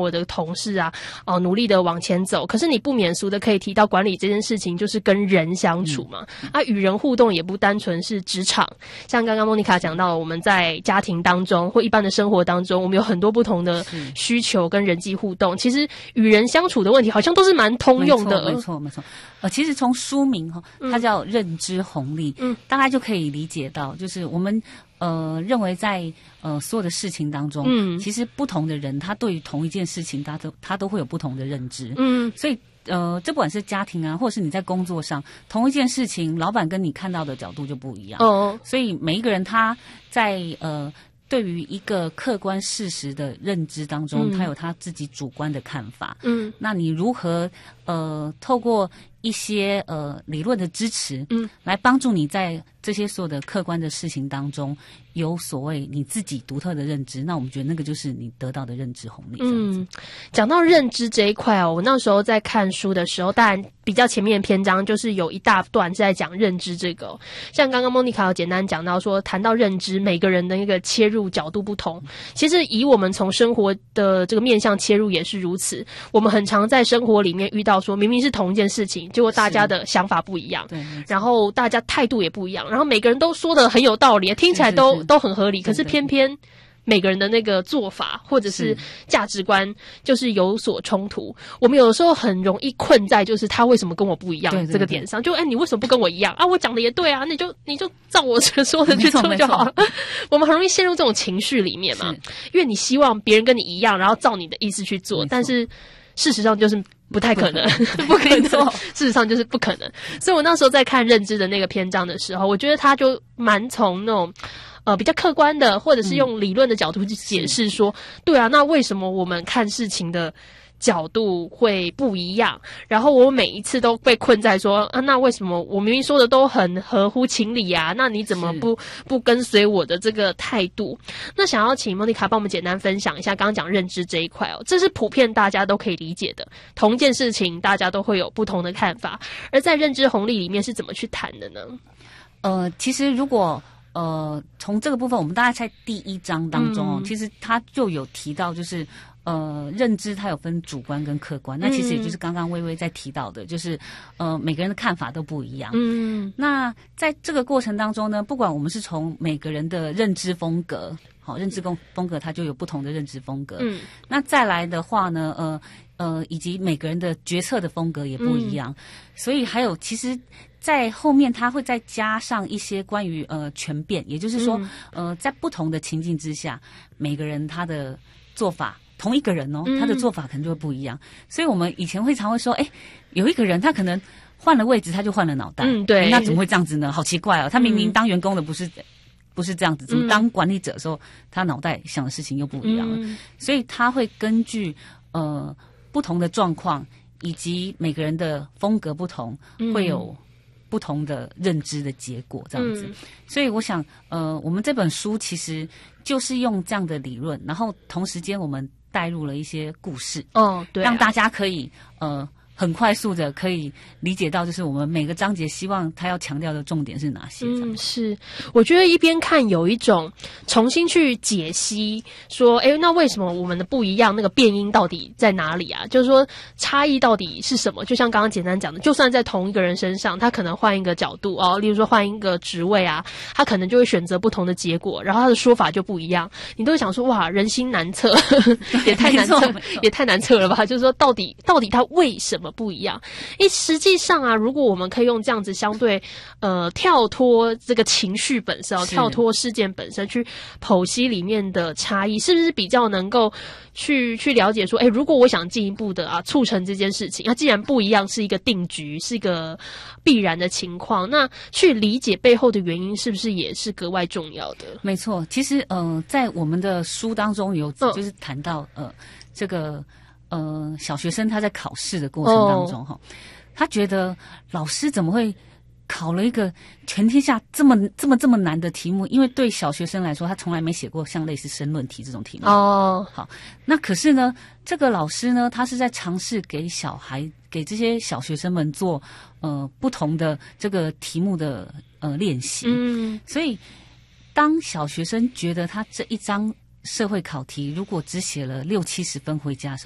我的同事啊，努力的往前走。可是你不免俗的可以提到管理这件事情，就是跟人相处嘛。与人互动也不单纯是职场，像刚刚莫妮卡讲到，我们在家庭当中或一般的生活当中，我们有很多不同的需求跟人际互动。其实与人相处的问题，好像都是蛮通用的。 没错。其实从书名它叫认知红利，大概就可以理解到，就是我们认为在所有的事情当中，其实不同的人他对于同一件事情，他都会有不同的认知，所以这不管是家庭啊，或者是你在工作上，同一件事情，老板跟你看到的角度就不一样，所以每一个人他在对于一个客观事实的认知当中，他有他自己主观的看法。那你如何透过一些理论的支持，来帮助你在这些所有的客观的事情当中有所谓你自己独特的认知？那我们觉得那个就是你得到的认知红利。 讲到认知这一块我那时候在看书的时候，当然比较前面的篇章就是有一大段是在讲认知这个。像刚刚莫妮卡有简单讲到说，谈到认知，每个人的那个切入角度不同。其实以我们从生活的这个面向切入也是如此。我们很常在生活里面遇到说，明明是同一件事情，结果大家的想法不一样，然后大家态度也不一样，然后每个人都说的很有道理，听起来都很合理，可是偏偏每个人的那个做法或者是价值观就是有所冲突。我们有的时候很容易困在就是他为什么跟我不一样这个点上，就你为什么不跟我一样啊？我讲的也对啊，你就照我说的去做就好了。我们很容易陷入这种情绪里面嘛，因为你希望别人跟你一样，然后照你的意思去做，但是事实上就是不太可能，不可能，事实上就是不可能。所以我那时候在看认知的那个篇章的时候，我觉得他就蛮从那种比较客观的，或者是用理论的角度去解释说，对啊，那为什么我们看事情的角度会不一样？然后我每一次都被困在说那为什么我明明说的都很合乎情理啊？那你怎么不跟随我的这个态度？那想要请莫妮卡帮我们简单分享一下，刚刚讲认知这一块这是普遍大家都可以理解的，同一件事情大家都会有不同的看法，而在认知红利里面是怎么去谈的呢？ 其实如果从这个部分，我们大概在第1章当中其实他就有提到，就是认知它有分主观跟客观，那其实也就是刚刚微微在提到的，就是每个人的看法都不一样。那在这个过程当中呢，不管我们是从每个人的认知风格，认知风格它就有不同的认知风格。那再来的话呢，以及每个人的决策的风格也不一样，所以还有其实在后面他会再加上一些关于权变，也就是说在不同的情境之下，每个人他的做法，同一个人他的做法可能就会不一样。所以我们以前常会说，有一个人他可能换了位置他就换了脑袋，对，那怎么会这样子呢？好奇怪他明明当员工的不是这样子，怎么当管理者的时候他脑袋想的事情又不一样了？所以他会根据不同的状况以及每个人的风格不同，会有不同的认知的结果这样子。所以我想我们这本书其实就是用这样的理论，然后同时间我们带入了一些故事，对，让大家可以很快速的可以理解到，就是我们每个章节希望他要强调的重点是哪些。 是，我觉得一边看有一种重新去解析说，那为什么我们的不一样，那个变因到底在哪里啊？就是说差异到底是什么？就像刚刚简单讲的，就算在同一个人身上，他可能换一个角度例如说换一个职位啊，他可能就会选择不同的结果，然后他的说法就不一样。你都会想说，哇，人心难测，也太难测了吧？就是说到底他为什么不一样？实际上啊，如果我们可以用这样子相对跳脱这个情绪本身跳脱事件本身去剖析里面的差异，是不是比较能够去了解说，如果我想进一步的促成这件事情，那既然不一样是一个定局，是一个必然的情况，那去理解背后的原因是不是也是格外重要的？ 没错，其实在我们的书当中有就是谈到这个小学生他在考试的过程当中他觉得老师怎么会考了一个全天下这么难的题目，因为对小学生来说他从来没写过像类似申论题这种题目。好，那可是呢这个老师呢他是在尝试给这些小学生们做不同的这个题目的练习。所以当小学生觉得他这一张社会考题如果只写了60-70分回家的时候，